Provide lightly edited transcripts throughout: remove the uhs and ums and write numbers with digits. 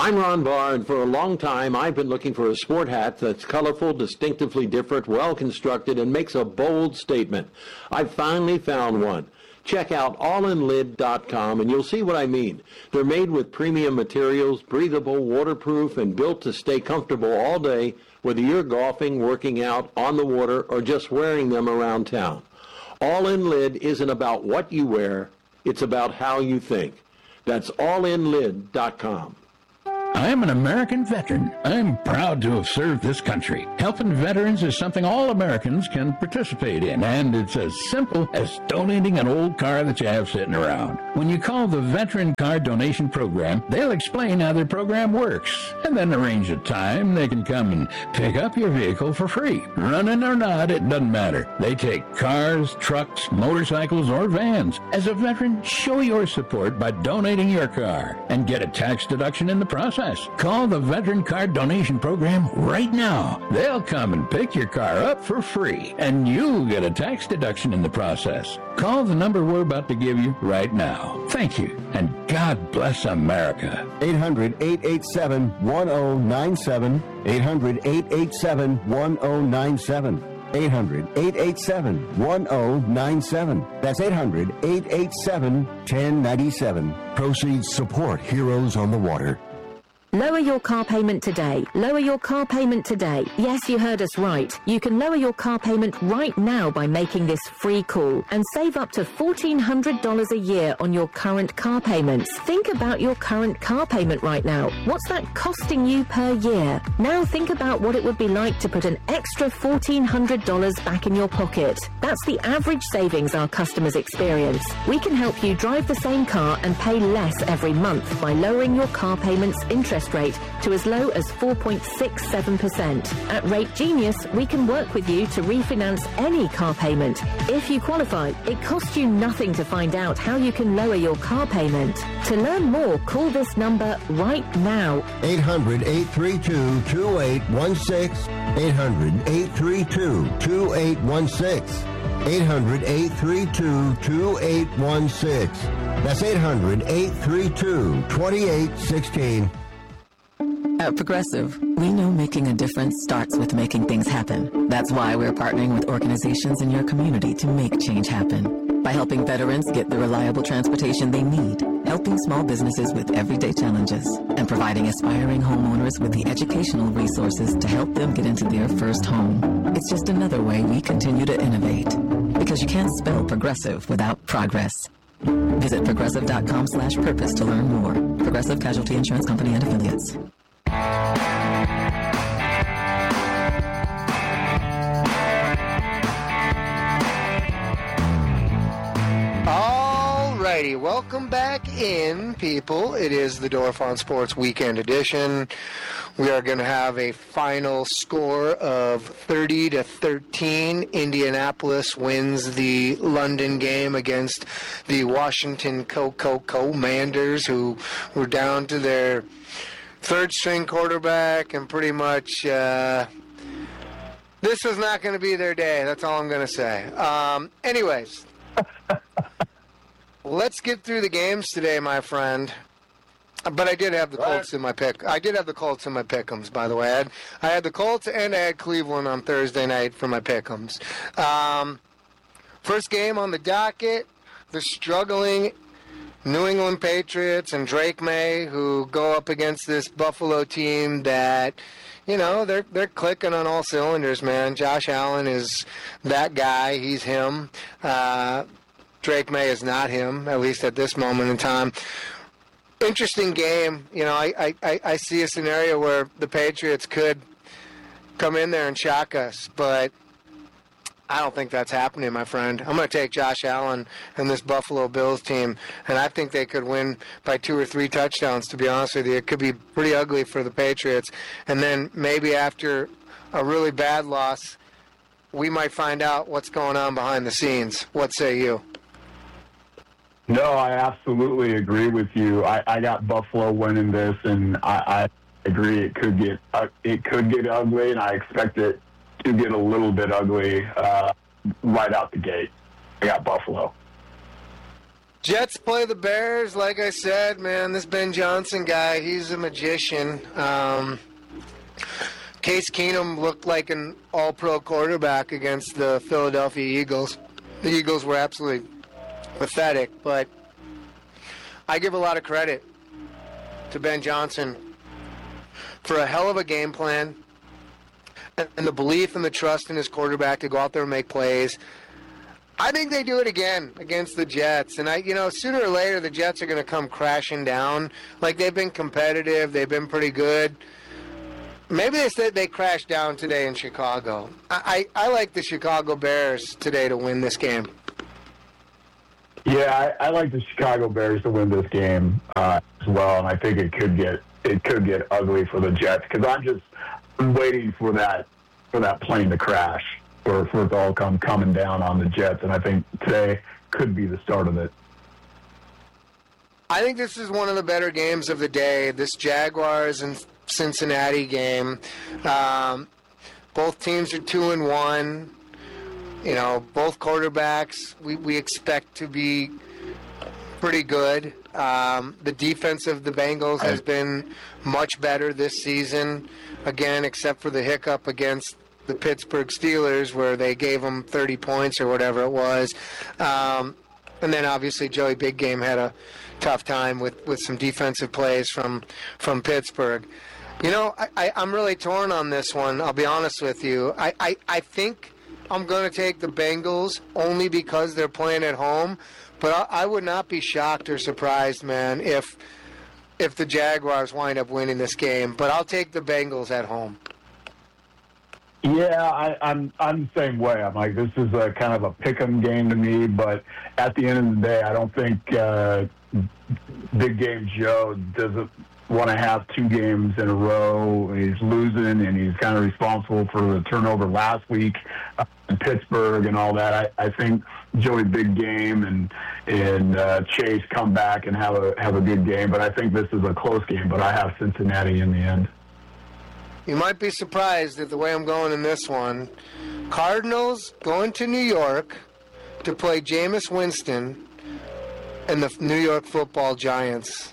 I'm Ron Barr, and for a long time I've been looking for a sport hat that's colorful, distinctively different, well-constructed, and makes a bold statement. I finally found one. Check out allinlid.com and you'll see what I mean. They're made with premium materials, breathable, waterproof, and built to stay comfortable all day, whether you're golfing, working out, on the water, or just wearing them around town. All In Lid isn't about what you wear, it's about how you think. That's allinlid.com. I am an American veteran. I'm proud to have served this country. Helping veterans is something all Americans can participate in, and it's as simple as donating an old car that you have sitting around. When you call the Veteran Car Donation Program, they'll explain how their program works, and then arrange a time they can come and pick up your vehicle for free. Running or not, it doesn't matter. They take cars, trucks, motorcycles, or vans. As a veteran, show your support by donating your car and get a tax deduction in the process. Call the Veteran Car Donation Program right now. They'll come and pick your car up for free, and you'll get a tax deduction in the process. Call the number we're about to give you right now. Thank you, and God bless America. 800-887-1097. 800-887-1097. 800-887-1097. That's 800-887-1097. Proceeds support Heroes on the Water. Lower your car payment today. Lower your car payment today. Yes, you heard us right. You can lower your car payment right now by making this free call and save up to $1,400 a year on your current car payments. Think about your current car payment right now. What's that costing you per year? Now think about what it would be like to put an extra $1,400 back in your pocket. That's the average savings our customers experience. We can help you drive the same car and pay less every month by lowering your car payment's interest rate to as low as 4.67%. At Rate Genius, we can work with you to refinance any car payment. If you qualify, it costs you nothing to find out how you can lower your car payment. To learn more, call this number right now. 800-832-2816. 800-832-2816. 800-832-2816. That's 800-832-2816. At Progressive, we know making a difference starts with making things happen. That's why we're partnering with organizations in your community to make change happen. By helping veterans get the reliable transportation they need, helping small businesses with everyday challenges, and providing aspiring homeowners with the educational resources to help them get into their first home. It's just another way we continue to innovate. Because you can't spell progressive without progress. Visit progressive.com/purpose to learn more. Progressive Casualty Insurance Company and Affiliates. Alrighty, welcome back in, people. It is the Door Fawn Sports Weekend Edition. We are going to have a final score of 30-13. Indianapolis wins the London game against the Washington Commanders, who were down to their third-string quarterback, and pretty much this was not going to be their day. That's all I'm going to say. Anyways, let's get through the games today, my friend. But I did have the Colts in my pick. I did have the Colts in my pick'ems, by the way. I had the Colts and I had Cleveland on Thursday night for my pick'ems. First game on the docket, the struggling New England Patriots and Drake May, who go up against this Buffalo team that, you know, they're clicking on all cylinders, man. Josh Allen is that guy. He's him. Drake May is not him, at least at this moment in time. Interesting game. You know, I see a scenario where the Patriots could come in there and shock us, but I don't think that's happening, my friend. I'm going to take Josh Allen and this Buffalo Bills team, and I think they could win by 2 or 3 touchdowns, to be honest with you. It could be pretty ugly for the Patriots. And then maybe after a really bad loss, we might find out what's going on behind the scenes. What say you? No, I absolutely agree with you. I got Buffalo winning this, and I agree it could get ugly, and I expect it to get a little bit ugly right out the gate. I got Buffalo. Jets play the Bears. Like I said, man, this Ben Johnson guy, he's a magician. Case Keenum looked like an all-pro quarterback against the Philadelphia Eagles. The Eagles were absolutely pathetic, but I give a lot of credit to Ben Johnson for a hell of a game plan and the belief and the trust in his quarterback to go out there and make plays. I think they do it again against the Jets. And, sooner or later the Jets are going to come crashing down. Like, they've been competitive. They've been pretty good. Maybe they crash down today in Chicago. I like the Chicago Bears today to win this game. Yeah, I like the Chicago Bears to win this game as well, and I think it could get ugly for the Jets because I'm waiting for that plane to crash for it to all coming down on the Jets, and I think today could be the start of it. I think this is one of the better games of the day. This Jaguars and Cincinnati game. Both teams are 2-1. Both quarterbacks we expect to be pretty good. The defense of the Bengals has been much better this season, again, except for the hiccup against the Pittsburgh Steelers where they gave them 30 points or whatever it was. And then obviously Joey Big Game had a tough time with some defensive plays from Pittsburgh. I'm really torn on this one, I'll be honest with you. I think I'm going to take the Bengals only because they're playing at home, but I would not be shocked or surprised, man, if the Jaguars wind up winning this game. But I'll take the Bengals at home. Yeah, I'm the same way. I'm like, this is a kind of a pick'em game to me, but at the end of the day, I don't think Big Game Joe doesn't want to have 2 games in a row. He's losing, and he's kind of responsible for the turnover last week in Pittsburgh and all that. I think Joey Big Game and Chase come back and have a good game, but I think this is a close game, but I have Cincinnati in the end. You might be surprised at the way I'm going in this one. Cardinals going to New York to play Jameis Winston and the New York Football Giants.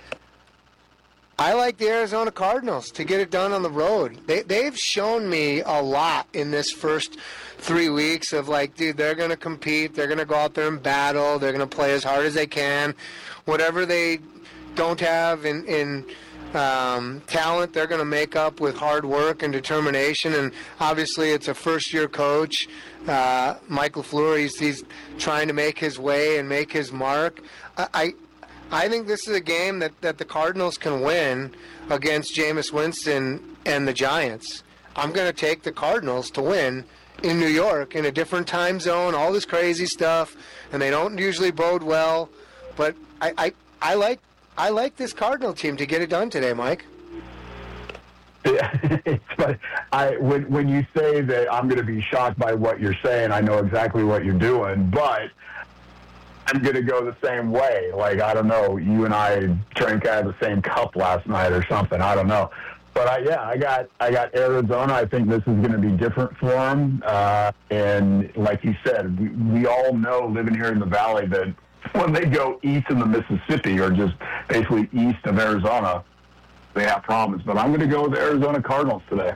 I like the Arizona Cardinals to get it done on the road. They've shown me a lot in this first 3 weeks of like, dude, they're going to compete. They're going to go out there and battle. They're going to play as hard as they can. Whatever they don't have in talent, they're going to make up with hard work and determination. And obviously it's a first-year coach. Michael LaFleur, he's trying to make his way and make his mark. I think this is a game that the Cardinals can win against Jameis Winston and the Giants. I'm going to take the Cardinals to win in New York in a different time zone, all this crazy stuff, and they don't usually bode well. But I like this Cardinal team to get it done today, Mike. Yeah, but when you say that I'm going to be shocked by what you're saying, I know exactly what you're doing, but I'm going to go the same way. Like, I don't know, you and I drank out of the same cup last night or something. I don't know. But, I got Arizona. I think this is going to be different for them. And like you said, we all know living here in the Valley that when they go east of the Mississippi or just basically east of Arizona, they have problems. But I'm going to go with the Arizona Cardinals today.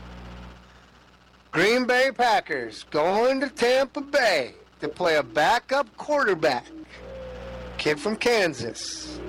Green Bay Packers going to Tampa Bay to play a backup quarterback, kid from Kansas.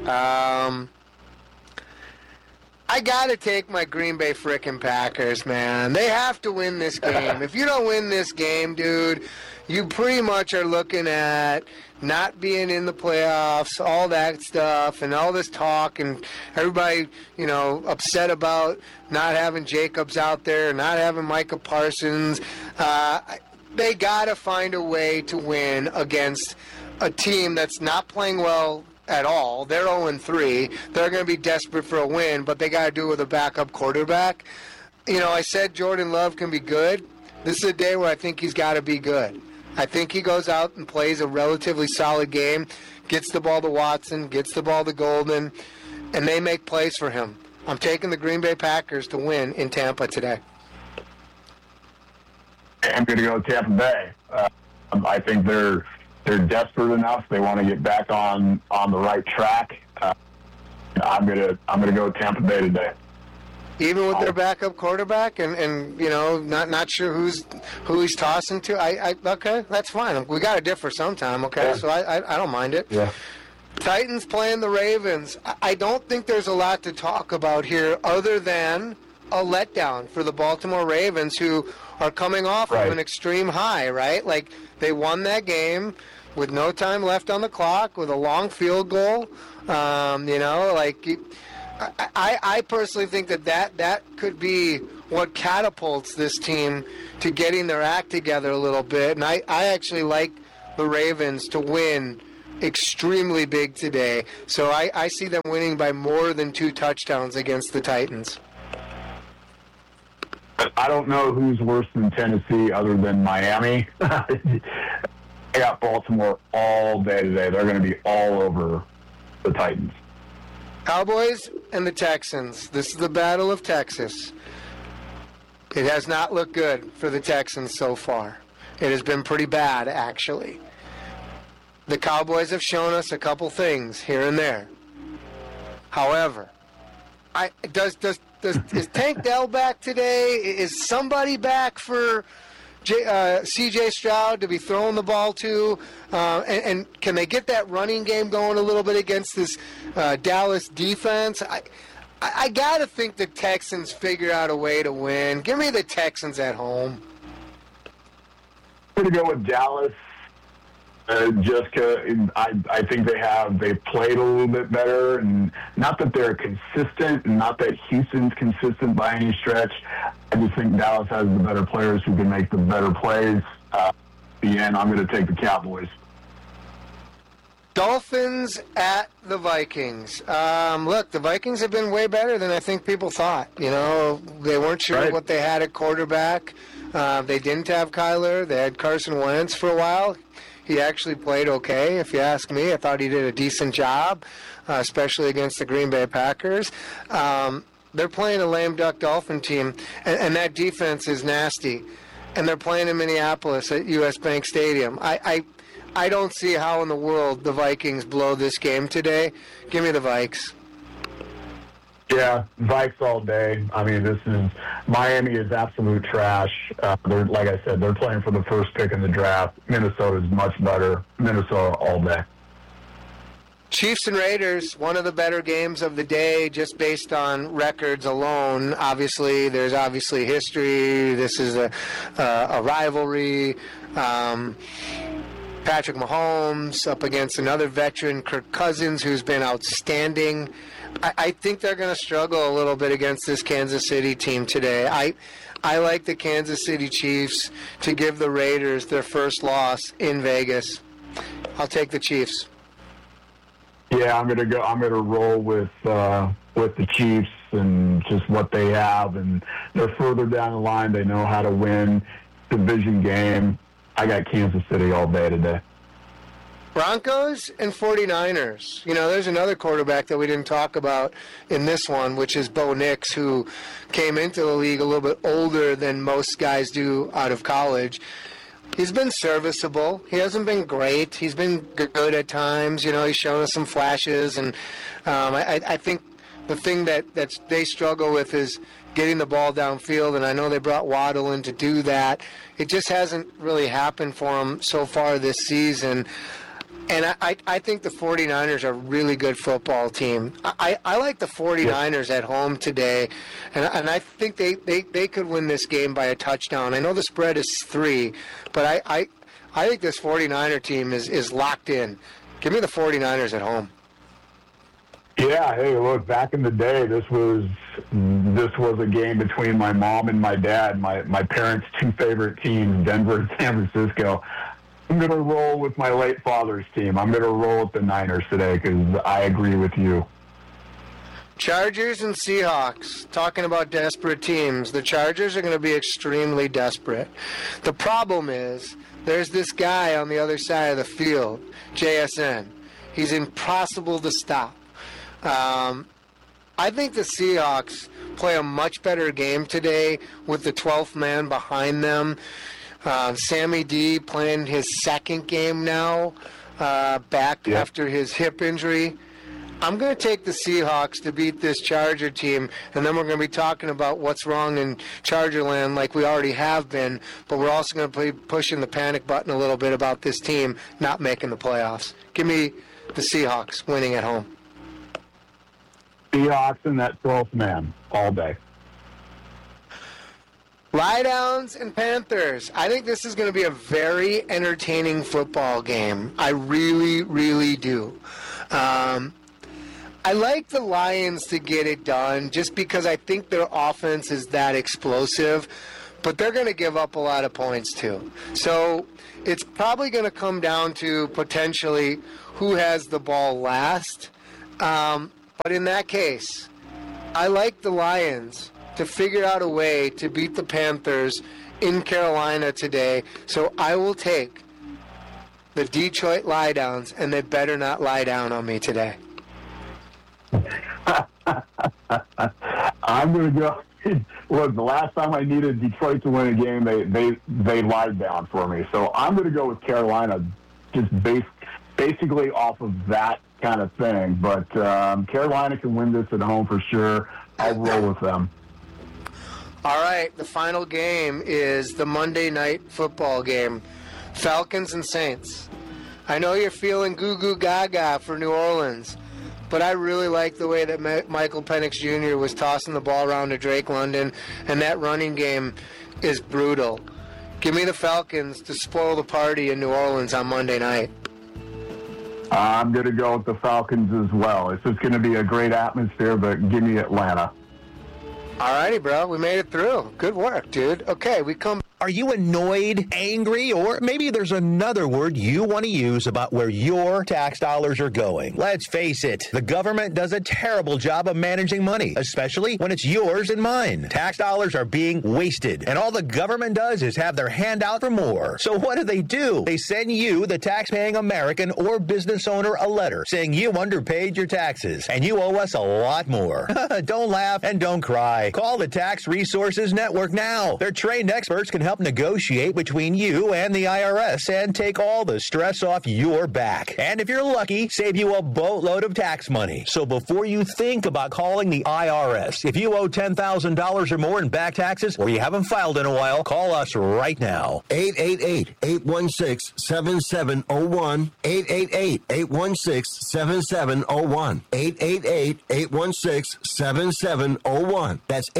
I got to take my Green Bay frickin' Packers, man. They have to win this game. If you don't win this game, dude, you pretty much are looking at not being in the playoffs, all that stuff, and all this talk, and everybody, upset about not having Jacobs out there, not having Micah Parsons. They got to find a way to win against a team that's not playing well at all. They're 0-3. They're going to be desperate for a win, but they got to do it with a backup quarterback. I said Jordan Love can be good. This is a day where I think he's got to be good. I think he goes out and plays a relatively solid game, gets the ball to Watson, gets the ball to Golden, and they make plays for him. I'm taking the Green Bay Packers to win in Tampa today. I'm going to go Tampa Bay. I think they're they're desperate enough. They want to get back on the right track. I'm gonna go Tampa Bay today. Even with their backup quarterback, and you know, not sure who he's tossing to. Okay, that's fine. We got to differ sometime. Okay, so I don't mind it. Yeah. Titans playing the Ravens. I don't think there's a lot to talk about here other than a letdown for the Baltimore Ravens, who are coming off of an extreme high, right? Like, they won that game with no time left on the clock with a long field goal. You know, like, I personally think that could be what catapults this team to getting their act together a little bit. And I actually like the Ravens to win extremely big today. So I see them winning by more than 2 touchdowns against the Titans. I don't know who's worse than Tennessee other than Miami. I got Baltimore all day today. They're going to be all over the Titans. Cowboys and the Texans. This is the Battle of Texas. It has not looked good for the Texans so far. It has been pretty bad, actually. The Cowboys have shown us a couple things here and there. However, is Tank Dell back today? Is somebody back for C.J. Stroud to be throwing the ball to? And can they get that running game going a little bit against this Dallas defense? I got to think the Texans figure out a way to win. Give me the Texans at home. I'm going to go with Dallas. Just I think they played a little bit better, and not that they're consistent, and not that Houston's consistent by any stretch. I just think Dallas has the better players who can make the better plays. At the end, I'm going to take the Cowboys. Dolphins at the Vikings. Look, the Vikings have been way better than I think people thought. You know, they weren't sure what they had at quarterback. They didn't have Kyler. They had Carson Wentz for a while. He actually played okay, if you ask me. I thought he did a decent job, especially against the Green Bay Packers. They're playing a lame duck Dolphin team, and that defense is nasty. And they're playing in Minneapolis at U.S. Bank Stadium. I don't see how in the world the Vikings blow this game today. Give me the Vikes. Yeah, Vikes all day. I mean, Miami is absolute trash. Like I said, they're playing for the first pick in the draft. Minnesota's much better. Minnesota all day. Chiefs and Raiders, one of the better games of the day, just based on records alone. Obviously, there's history. This is a rivalry. Patrick Mahomes up against another veteran, Kirk Cousins, who's been outstanding. I think they're going to struggle a little bit against this Kansas City team today. I like the Kansas City Chiefs to give the Raiders their first loss in Vegas. I'll take the Chiefs. Yeah, I'm going to roll with the Chiefs and just what they have, and they're further down the line. They know how to win division game. I got Kansas City all day today. Broncos and 49ers. You know, there's another quarterback that we didn't talk about in this one, which is Bo Nix, who came into the league a little bit older than most guys do out of college. He's been serviceable. He hasn't been great. He's been good at times. You know, he's shown us some flashes. And I think the thing that they struggle with is getting the ball downfield, and I know they brought Waddle in to do that. It just hasn't really happened for him so far this season. And I think the 49ers are a really good football team. I like the 49ers at home today, and I think they could win this game by a touchdown. I know the spread is 3, but I think this 49er team is locked in. Give me the 49ers at home. Yeah, hey, look, back in the day, this was a game between my mom and my dad, my parents' 2 favorite teams, Denver and San Francisco. I'm going to roll with my late father's team. I'm going to roll with the Niners today because I agree with you. Chargers and Seahawks. Talking about desperate teams, the Chargers are going to be extremely desperate. The problem is there's this guy on the other side of the field, JSN. He's impossible to stop. I think the Seahawks play a much better game today with the 12th man behind them. Sammy D playing his second game now, back after his hip injury. I'm going to take the Seahawks to beat this Charger team, and then we're going to be talking about what's wrong in Charger land like we already have been, but we're also going to be pushing the panic button a little bit about this team not making the playoffs. Give me the Seahawks winning at home. Seahawks and that 12th man all day. Lie Downs and Panthers. I think this is going to be a very entertaining football game. I really, really do. I like the Lions to get it done just because I think their offense is that explosive, but they're going to give up a lot of points too. So it's probably going to come down to potentially who has the ball last. But in that case, I like the Lions to figure out a way to beat the Panthers in Carolina today. So I will take the Detroit Lie Downs, and they better not lie down on me today. I'm going to go. Look, the last time I needed Detroit to win a game, they lied down for me. So I'm going to go with Carolina, just basically off of that kind of thing. But Carolina can win this at home for sure. I'll roll with them. All right, the final game is the Monday night football game, Falcons and Saints. I know you're feeling goo-goo gaga for New Orleans, but I really like the way that Michael Penix Jr. was tossing the ball around to Drake London, and that running game is brutal. Give me the Falcons to spoil the party in New Orleans on Monday night. I'm going to go with the Falcons as well. It's just going to be a great atmosphere, but give me Atlanta. All righty, bro. We made it through. Good work, dude. Okay, we come. Are you annoyed, angry, or maybe there's another word you want to use about where your tax dollars are going? Let's face it, the government does a terrible job of managing money, especially when it's yours and mine. Tax dollars are being wasted, and all the government does is have their hand out for more. So what do? They send you, the tax-paying American or business owner, a letter saying you underpaid your taxes, and you owe us a lot more. Don't laugh and don't cry. Call the Tax Resources Network now. Their trained experts can help negotiate between you and the IRS and take all the stress off your back. And if you're lucky, save you a boatload of tax money. So before you think about calling the IRS, if you owe $10,000 or more in back taxes or you haven't filed in a while, call us right now. 888-816-7701. 888-816-7701. 888-816-7701. That's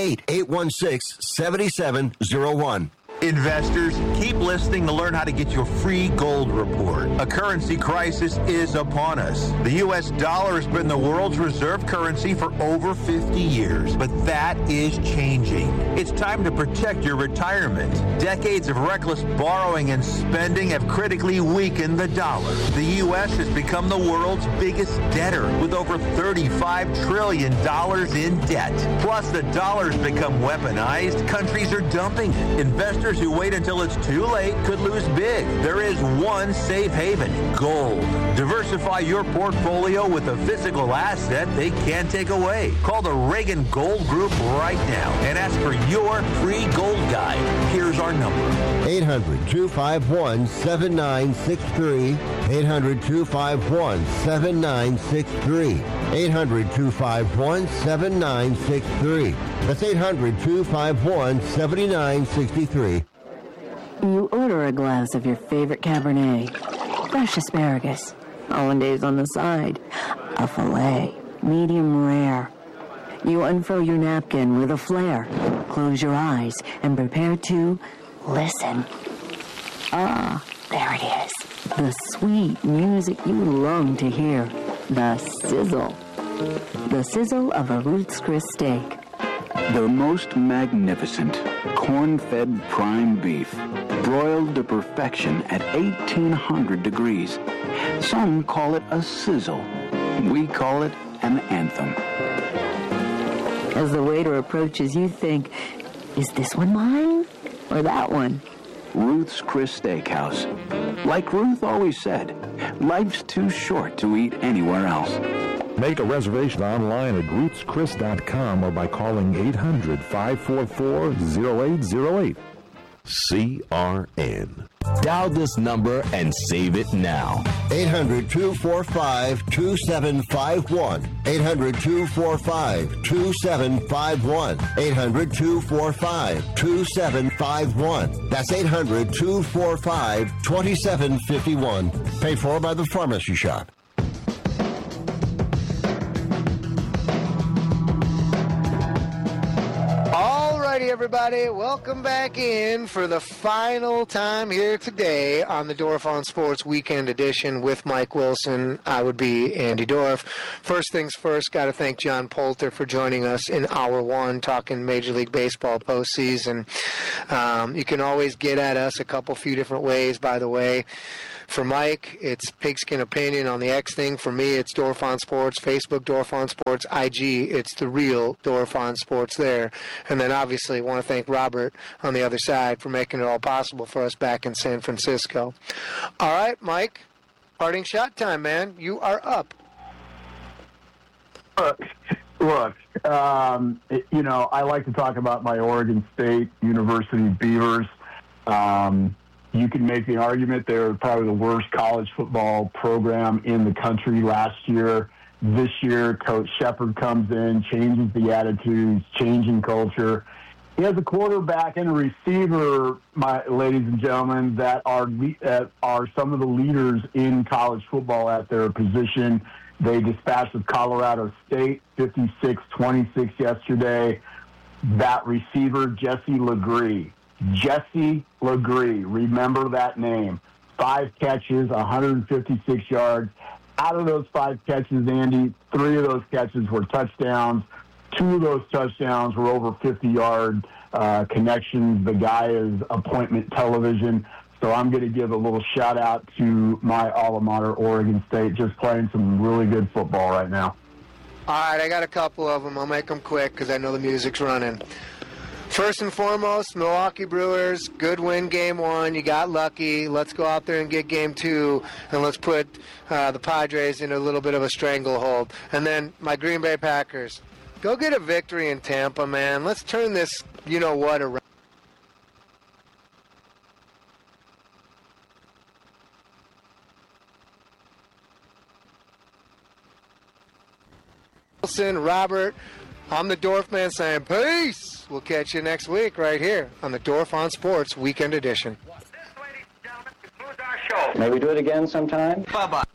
888-816-7701. Investors, keep listening to learn how to get your free gold report. A currency crisis is upon us. The U.S. dollar has been the world's reserve currency for over 50 years, but that is changing. It's time to protect your retirement. Decades of reckless borrowing and spending have critically weakened the dollar. The U.S. has become the world's biggest debtor with over $35 trillion in debt. Plus, the dollar's become weaponized. Countries are dumping it. Investors who wait until it's too late could lose big. There is one safe haven: gold. Diversify your portfolio with a physical asset they can't take away. Call the Reagan Gold Group right now and ask for your free gold guide. Here's our number: 800-251-7963. 800-251-7963. 800-251-7963. That's 800-251-7963. You order a glass of your favorite Cabernet, fresh asparagus, hollandaise on the side, a filet, medium rare. You unfurl your napkin with a flair, close your eyes, and prepare to listen. Ah, there it is. The sweet music you long to hear. The sizzle. The sizzle of a Ruth's Chris steak. The most magnificent corn-fed prime beef, broiled to perfection at 1,800 degrees. Some call it a sizzle. We call it an anthem. As the waiter approaches, you think, is this one mine or that one? Ruth's Chris Steakhouse. Like Ruth always said, life's too short to eat anywhere else. Make a reservation online at ruthschris.com or by calling 800-544-0808. CRN. Dial this number and save it now. 800-245-2751. 800-245-2751. 800-245-2751. That's 800-245-2751. Paid for by the Pharmacy Shop. Alrighty, everybody, welcome back in for the final time here today on the Dorf on Sports Weekend Edition with Mike Wilson. I would be Andy Dorf. First things first, got to thank John Poulter for joining us in Hour 1, talking Major League Baseball postseason. You can always get at us a few different ways, by the way. For Mike, it's Pigskin Opinion on the X thing. For me, it's Dorf on Sports, Facebook Dorf on Sports, IG, it's the real Dorf on Sports there. And then obviously want to thank Robert on the other side for making it all possible for us back in San Francisco. All right, Mike, parting shot time, man. You are up. Look, I like to talk about my Oregon State University Beavers. You can make the argument they were probably the worst college football program in the country last year. This year, Coach Shepard comes in, changes the attitudes, changing culture. He has a quarterback and a receiver, my ladies and gentlemen, that are some of the leaders in college football at their position. They dispatched with Colorado State 56-26 yesterday. That receiver, Jesse Legree. Jesse Legree, remember that name. 5 catches, 156 yards. Out of those 5 catches, Andy, 3 of those catches were touchdowns. 2 of those touchdowns were over 50-yard connections. The guy is appointment television. So I'm going to give a little shout-out to my alma mater, Oregon State, just playing some really good football right now. All right, I got a couple of them. I'll make them quick because I know the music's running. First and foremost, Milwaukee Brewers, good win game 1. You got lucky. Let's go out there and get game 2, and let's put the Padres in a little bit of a stranglehold. And then my Green Bay Packers, go get a victory in Tampa, man. Let's turn this you-know-what around. Robert, I'm the Dorf man saying peace. We'll catch you next week right here on the Dorf on Sports Weekend Edition. May we do it again sometime? Bye-bye.